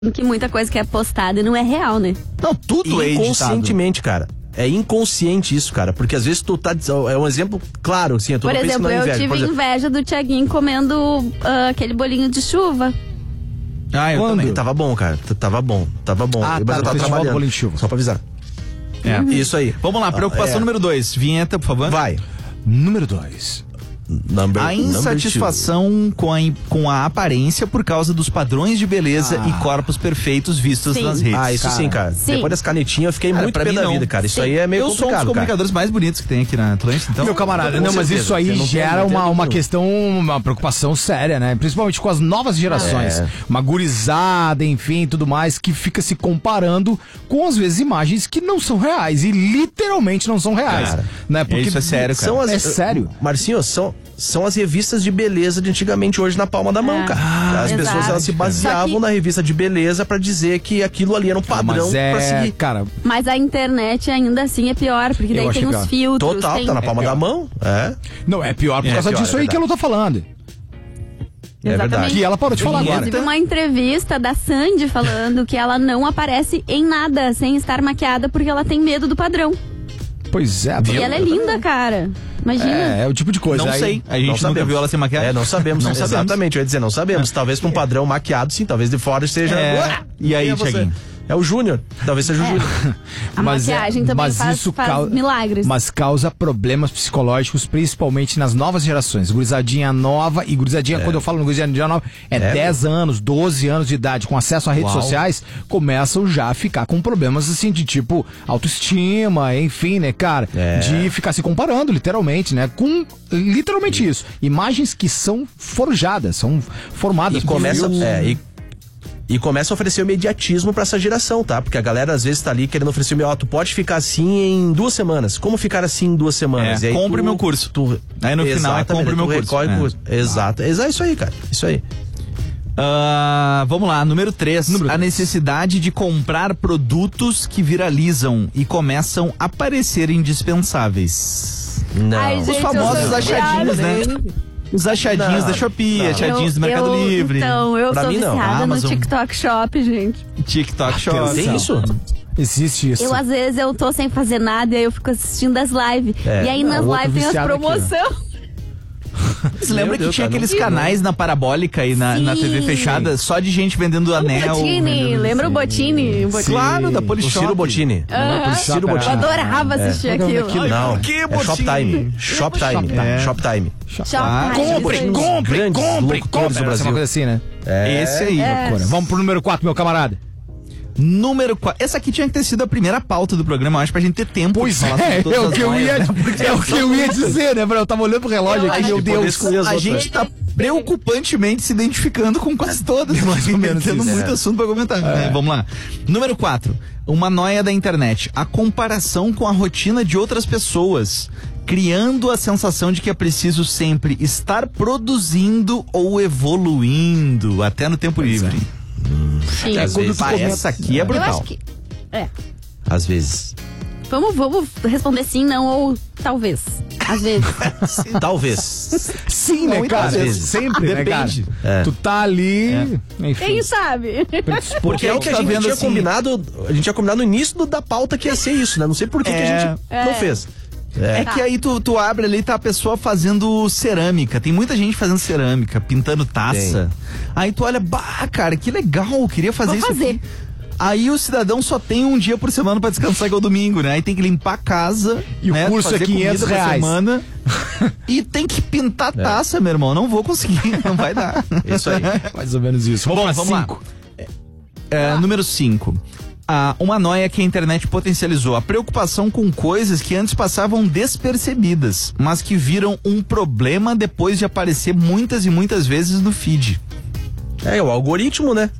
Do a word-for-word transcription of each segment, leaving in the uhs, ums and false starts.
que muita coisa que é postada não é real, né? Não, tudo é editado. Inconscientemente, cara. É inconsciente isso, cara. Porque às vezes tu tá... É um exemplo claro, assim. Eu tô Por exemplo, eu inveja. tive Por exemplo, inveja do Thiaguinho comendo uh, aquele bolinho de chuva. Ah, eu Quando? também. Tava bom, cara. Tava bom. Tava bom. Ah, mas tá, eu tava trabalhando. bolinho de chuva. Só pra avisar. É. Uhum. Isso aí. Vamos lá, preocupação ah, é. número dois. Vinheta, por favor. Vai. Número dois. Number, a insatisfação com a, com a aparência por causa dos padrões de beleza ah. e corpos perfeitos vistos sim. nas redes. Ah, isso cara. sim, cara. Sim. Depois das canetinhas eu fiquei cara, muito pé da vida, cara. Isso sim. aí é meio eu complicado, Eu sou um dos comunicadores cara. mais bonitos que tem aqui na Atlântica, então... Meu camarada, não, mas isso aí gera uma, uma questão, uma preocupação séria, né? Principalmente com as novas gerações. É. Uma gurizada, enfim, tudo mais, que fica se comparando com, às vezes, imagens que não são reais. E literalmente não são reais. Cara, né? Porque isso é sério, cara. São as, é sério. Marcinho, são... São as revistas de beleza de antigamente hoje na palma da mão, é. cara. Ah, as exato. pessoas elas se baseavam que... na revista de beleza pra dizer que aquilo ali era um padrão mas é, pra seguir. Cara... Mas a internet ainda assim é pior, porque daí tem os filtros. Total, tem... tá na palma é da mão. É. Não, é pior por é, causa é pior, disso é aí que ela tá falando. É verdade. Que ela parou de falar agora. Teve uma entrevista da Sandy falando que ela não aparece em nada sem estar maquiada porque ela tem medo do padrão. Pois é. E ela é linda, cara. Imagina. É, é o tipo de coisa. Não aí, sei. A gente nunca sabemos. viu ela sem maquiagem. É, não sabemos. Não Exatamente. Sabemos. Eu ia dizer, não sabemos. É. Talvez pra um padrão maquiado, sim. Talvez de fora seja... É. E aí, Thiaguinho? É o Júnior. Talvez seja o é. Júnior. A mas maquiagem é, também mas faz, isso faz causa, milagres. Mas causa problemas psicológicos, principalmente nas novas gerações. Gurizadinha nova, e gurizadinha, é. quando eu falo no gurizadinha nova, é, é dez anos, doze anos de idade, com acesso a redes Uau. sociais, começam já a ficar com problemas assim, de tipo autoestima, enfim, né, cara? É. De ficar se comparando, literalmente, né? Com literalmente isso. Imagens que são forjadas, são formadas. E começa... Por... É, e... E começa a oferecer o imediatismo pra essa geração, tá? Porque a galera às vezes tá ali querendo oferecer o meu, ó, tu pode ficar assim em duas semanas. Como ficar assim em duas semanas? É, e aí compre tu, meu curso. Tu, aí no final é compre meu curso. É. curso. Exato. Exato, isso aí, cara. Isso aí. Uh, vamos lá, número três. A necessidade de comprar produtos que viralizam e começam a parecer indispensáveis. Não. Ai, gente, os famosos achadinhos, né? Os achadinhos não, da Shopee, não. achadinhos do Mercado eu, Livre. Então, eu pra sou mim, viciada no TikTok Shop, gente. TikTok Shop. Tem isso? Existe isso. Eu, às vezes, eu tô sem fazer nada e aí eu fico assistindo as lives. É. E aí, nas é, lives, tem as promoções. Você lembra que Deus, tinha aqueles canais na Parabólica e na, na T V fechada só de gente vendendo anel? Bottini, lembra o Bottini? Claro, da Polishop. O Ciro Bottini. Uh-huh. Ciro Bottini. Eu adorava assistir é. aquilo. Não, que é Shoptime. Shoptime. É. Shoptime. Ah, compre, compre, compre, compre. Do Brasil. Uma coisa assim, né? É. Esse aí. É. Vamos pro número quatro, meu camarada. Número quatro. Essa aqui tinha que ter sido a primeira pauta do programa, eu acho, pra gente ter tempo. Pois é, é o que eu ia, né? é o que eu ia dizer, né? Eu tava olhando pro relógio aqui, meu Deus. A gente tá preocupantemente se identificando com quase todas, mais ou menos, tendo muito é. assunto pra comentar. É. Né? Vamos lá. Número quatro. Uma noia da internet. A comparação com a rotina de outras pessoas, criando a sensação de que é preciso sempre estar produzindo ou evoluindo, até no tempo pois livre. É. Hum, Sim. Às vezes parece, essa aqui é brutal. Eu acho que, é. Às vezes. Vamos, vamos responder sim, não ou talvez. Às vezes. Talvez. Sim, né, cara? Às vezes. Sempre, depende. Né, é. Tu tá ali. É. Enfim. Quem sabe? Porque, porque é o que a gente tá tinha assim... combinado. A gente tinha combinado no início do, da pauta que ia ser isso, né? Não sei por que, é. que a gente é. não fez. É, é tá. que aí tu, tu abre ali, tá a pessoa fazendo cerâmica. Tem muita gente fazendo cerâmica, pintando taça. Tem. Aí tu olha, bah, cara, que legal, eu queria fazer Vou isso fazer. aqui. Aí o cidadão só tem um dia por semana pra descansar, que é o domingo, né? Aí tem que limpar a casa. E né? o curso fazer é quinhentos reais. Semana, e tem que pintar é. taça, meu irmão. Não vou conseguir, não vai dar. Isso aí. Mais ou menos isso. Vamos, Bom, lá, vamos cinco. lá. É, ah. Número cinco. Ah, uma noia que a internet potencializou. A preocupação com coisas que antes passavam despercebidas, mas que viram um problema depois de aparecer muitas e muitas vezes no feed. É, o algoritmo, né?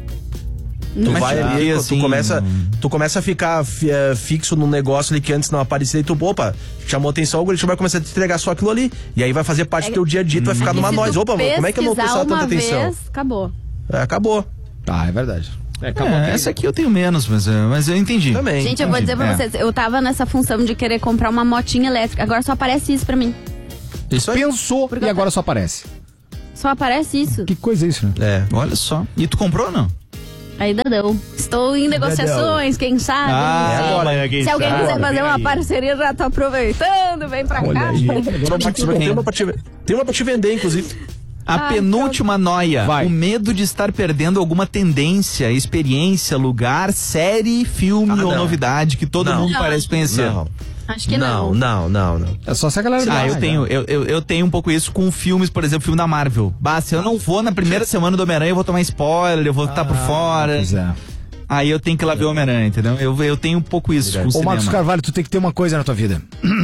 Tu Mas vai ali, assim, tu começa, tu começa a ficar uh, fixo num negócio ali que antes não aparecia e tu, opa, chamou atenção, o algoritmo vai começar a te entregar só aquilo ali. E aí vai fazer parte é, do teu dia a dia, tu vai ficar numa noise. Opa, como é que eu vou prestar tanta atenção? Vez, acabou. É, acabou. Ah, é verdade. É, é, essa aqui eu tenho menos, mas, mas eu entendi. Também. Gente, eu entendi. vou dizer pra é. vocês, eu tava nessa função de querer comprar uma motinha elétrica, agora só aparece isso pra mim. Isso aí. Pensou Porque e agora só aparece. Só aparece isso. Que coisa é isso, né? É, olha só. E tu comprou ou não? Ainda não. Estou em negociações, quem sabe? Ah, se, agora, quem se alguém sabe? quiser fazer uma Aí. parceria, já tô aproveitando, vem pra Olha cá. aí. Tem uma pra te, tem uma pra te vender, inclusive. A Ai, penúltima noia, Vai. o medo de estar perdendo alguma tendência, experiência, lugar, série, filme Ah, ou não. novidade que todo Não. mundo Não. parece conhecer. Não, Acho que não. não, não, não, não. É só se a galera Ah, vai, eu tenho, né? eu, eu, eu tenho um pouco isso com filmes, por exemplo, filme da Marvel. Bah, se eu não vou na primeira semana do Homem-Aranha, eu vou tomar spoiler, eu vou estar por fora. Pois é. Aí eu tenho que ir lá ver o Homem-Aranha, entendeu? Eu, eu tenho um pouco isso com o Ô, cinema. Marcos Carvalho, tu tem que ter uma coisa na tua vida.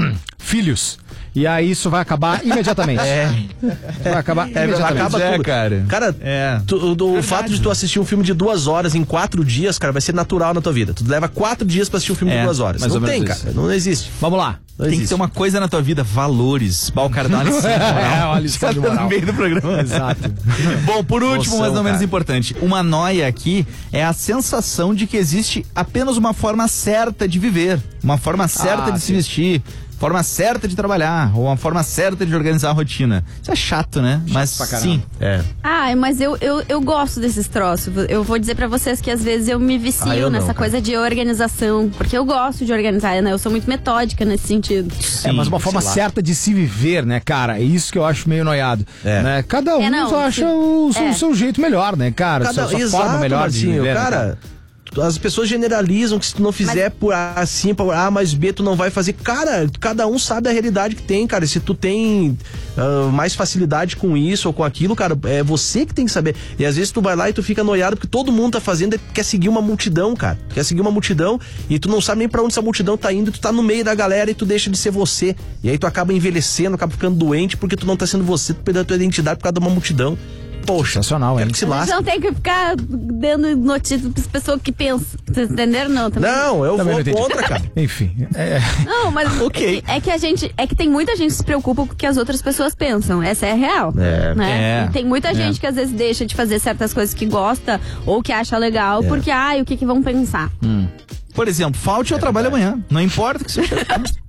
Filhos. E aí isso vai acabar imediatamente. É. Vai acabar É, imediatamente. acaba É, tudo. cara. Cara, É. tu- o, o fato de tu assistir um filme de duas horas em quatro dias, cara, vai ser natural na tua vida. Tu leva quatro dias pra assistir um filme É, de duas horas. mais Não ou tem, menos cara. isso. Não existe. Vamos lá. Não Tem que existe. ter uma coisa na tua vida, valores. Bah, o cara dá uma lição de moral. É, uma lição de Tá moral. no meio do programa. Exato. Bom, por último, Noção, mas não menos cara. importante, uma noia aqui é a sensação de que existe apenas uma forma certa de viver, uma forma certa Ah, de se sim. vestir, forma certa de trabalhar, ou uma forma certa de organizar a rotina. Isso é chato, né? Mas pra caramba. sim. É. Ai, mas eu, eu, eu gosto desses troços. Eu vou dizer pra vocês que às vezes eu me vicio Ah, eu não, nessa cara. coisa de organização. Porque eu gosto de organizar, né? Eu sou muito metódica nesse sentido. É, mas uma Sim, forma sei lá. certa de se viver, né, cara? É isso que eu acho meio noiado. É. Né? Cada um É, não, acha sim. o seu, É. seu jeito melhor, né, cara? Cada, sua, sua exato, forma melhor de Marcinho, viver. né, cara. As pessoas generalizam que se tu não fizer por A assim, por A mais B, tu não vai fazer. Cara, cada um sabe a realidade que tem, cara. Se tu tem ah, mais facilidade com isso ou com aquilo, cara, é você que tem que saber. E às vezes tu vai lá e tu fica noiado porque todo mundo tá fazendo e quer seguir uma multidão, cara. Quer seguir uma multidão e tu não sabe nem pra onde essa multidão tá indo, tu tá no meio da galera e tu deixa de ser você. E aí tu acaba envelhecendo, acaba ficando doente porque tu não tá sendo você, tu perdeu a tua identidade por causa de uma multidão. Poxa, Sensacional, quero hein? que se A gente lasque. não tem que ficar dando notícias pras pessoas que pensam. Vocês entenderam? Não, também. Não, eu Também não vou entendi. contra, cara. Enfim. É, Não, mas Ok. é que a gente. É que tem muita gente que se preocupa com o que as outras pessoas pensam. Essa é a real. É. Né? É. E tem muita É. gente que às vezes deixa de fazer certas coisas que gosta ou que acha legal, porque, ai, o que, que vão pensar? Por exemplo, falte ao trabalho amanhã. Não importa o que seja.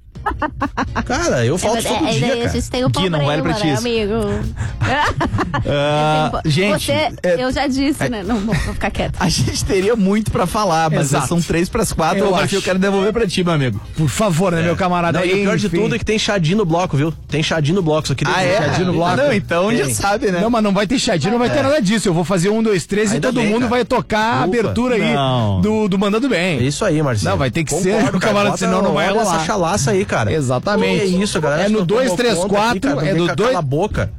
Cara, eu falto é, todo é, dia, daí a cara. gente tem o Gui, não vale pra problema, ti né, isso. amigo? Ah, Eu tenho- gente, Você, é- eu já disse, né? Não vou, vou ficar quieta. A gente teria muito pra falar, mas Exato. são três pras quatro. Eu Eu, acho. acho. eu quero devolver pra ti, meu amigo. por favor, né, meu camarada? Não, e o pior de Enfim. tudo é que tem chadinho no bloco, viu? Tem chadinho no bloco, só queria Ah, dizer. é? Chadinho no bloco? Não, então já Tem. sabe, né? Não, mas não vai ter chadinho, não vai ter nada disso. Eu vou fazer um, dois, três e Ainda todo bem, mundo cara. vai tocar a Ufa. abertura aí Não. do, do Mandando É Bem. isso aí, Marcelo. Não, vai ter que ser o camarada, senão não vai olha rolar. essa chalaça aí, cara. Exatamente. Que isso, galera. É acho no que eu dois, tomo três, conta quatro, aqui, cara. é Vem do cá, dois- Cala a boca.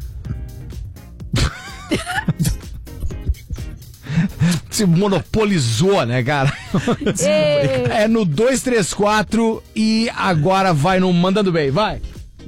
Se monopolizou, né, cara? Ei. É no dois, três, quatro e agora vai no Mandando Bem, vai.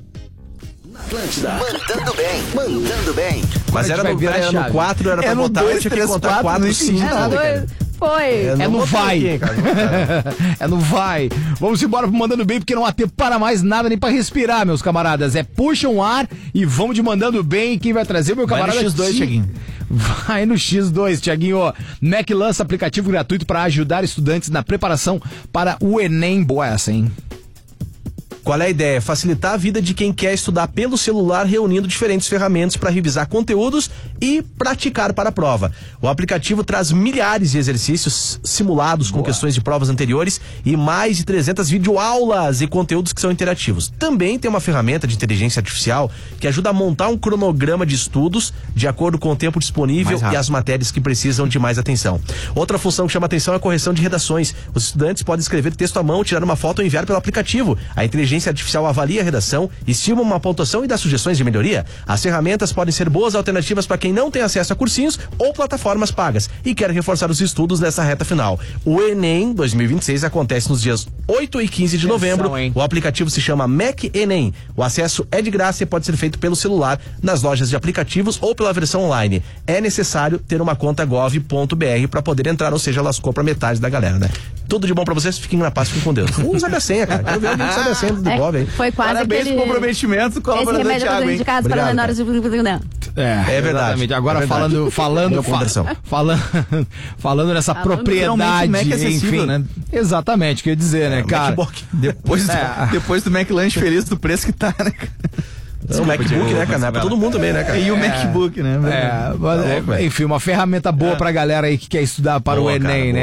Mandando bem, mandando bem. Mas a gente era vai no, virar a era no chave. quatro, era pra É no botar, dois, eu tinha que três, contar quatro, quatro, não entendi cinco, nada, cara. Foi. Eu É não no botei vai. aqui, cara. É no vai. Vamos embora pro Mandando Bem, porque não há tempo para mais nada, nem para respirar, meus camaradas. É puxa um ar e vamos de Mandando Bem. Quem vai trazer o meu Vai no camarada? X dois, Ti- Thiaguinho. Vai no X dois, Tiaguinho. M E C lança aplicativo gratuito para ajudar estudantes na preparação para o Enem. Boa essa, hein? Qual é a ideia? Facilitar a vida de quem quer estudar pelo celular, reunindo diferentes ferramentas para revisar conteúdos e praticar para a prova. O aplicativo traz milhares de exercícios simulados com questões de provas anteriores e mais de trezentas videoaulas e conteúdos que são interativos. Também tem uma ferramenta de inteligência artificial que ajuda a montar um cronograma de estudos de acordo com o tempo disponível Mais rápido. e as matérias que precisam de mais atenção. Outra função que chama atenção é a correção de redações. Os estudantes podem escrever texto à mão, tirar uma foto ou enviar pelo aplicativo. A inteligência artificial avalia a redação, estima uma pontuação e dá sugestões de melhoria. As ferramentas podem ser boas alternativas para quem não tem acesso a cursinhos ou plataformas pagas e quer reforçar os estudos nessa reta final. O Enem dois mil e vinte e seis acontece nos dias oito e quinze de novembro. Atenção, hein? O aplicativo se chama M E C Enem. O acesso é de graça e pode ser feito pelo celular, nas lojas de aplicativos ou pela versão online. É necessário ter uma conta gov ponto br para poder entrar, ou seja, lascou para metade da galera, né? Tudo de bom para vocês, fiquem na paz, fiquem com Deus. Usa a senha, cara. Quero ver alguém que sabe a senha do É, Gov aí. foi quase Parabéns aquele... pelo comprometimento, Esse colaborador remédio Thiago, para hein? de casa para Obrigado, menores de... Não. É, É verdade. exatamente. Agora É verdade. falando, falando, Boa fa ponderação. falando, falando nessa Falando propriedade, realmente Mac acessível, enfim, né? Exatamente, quer dizer, né, cara? MacBook. Depois, É. do, depois do McLanche feliz do preço que tá, né? O MacBook, né, cara? Não é pra todo mundo também, né, cara? E o MacBook, né? É, mas, louco, é, enfim, uma ferramenta boa É. pra galera aí que quer estudar para Boa, o Enem, cara, né?